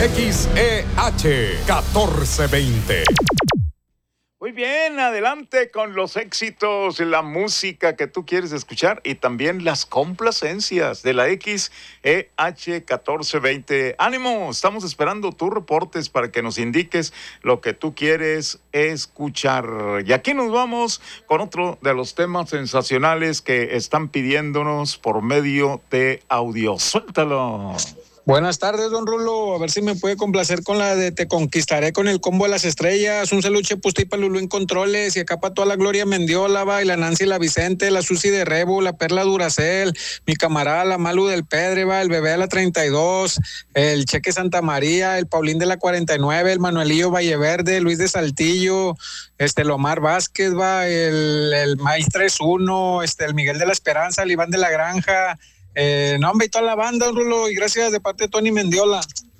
XEH 1420. Muy bien, adelante con los éxitos, la música que tú quieres escuchar y también las complacencias de la XEH 1420. ¡Ánimo! Estamos esperando tus reportes para que nos indiques lo que tú quieres escuchar. Y aquí nos vamos con otro de los temas sensacionales que están pidiéndonos por medio de audio. ¡Suéltalo! Buenas tardes, don Rulo. A ver si me puede complacer con la de Te Conquistaré con el combo de las estrellas. Un saludo Chepusti para Lulú en controles y acá para toda la Gloria Mendiola, va, y la Nancy, la Vicente, la Susi de Rebo, la Perla Duracel, mi camarada, la Malu del Pedre, va, el bebé de la 32, el Cheque Santa María, el Paulín de la 49, el Manuelillo Valleverde, Luis de Saltillo, el Omar Vázquez, va, el Maíz 31, el Miguel de la Esperanza, el Iván de la Granja. No, hombre, y toda la banda, Rulo, y gracias de parte de Tony Mendiola.